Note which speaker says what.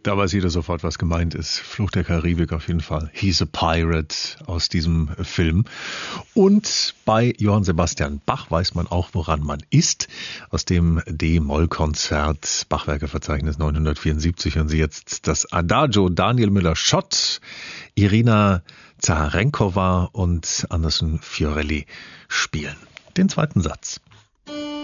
Speaker 1: Da weiß jeder sofort, was gemeint ist. Fluch der Karibik auf jeden Fall. He's a Pirate aus diesem Film. Und bei Johann Sebastian Bach weiß man auch, woran man ist. Aus dem D-Moll-Konzert, Bachwerkeverzeichnis 974, hören Sie jetzt das Adagio. Daniel Müller-Schott, Irina Zaharenkova und Anderson Fiorelli spielen den zweiten Satz.